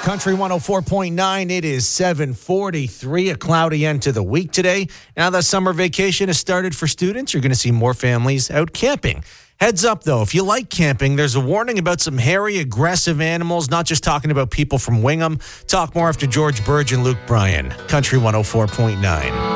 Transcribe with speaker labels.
Speaker 1: Country 104.9. It is 7:43, a cloudy end to the week today. Now that summer vacation has started for students, you're going to see more families out camping. Heads up, though, if you like camping, there's a warning about some hairy, aggressive animals, not just talking about people from Wingham. Talk more after George Burge and Luke Bryan. Country 104.9.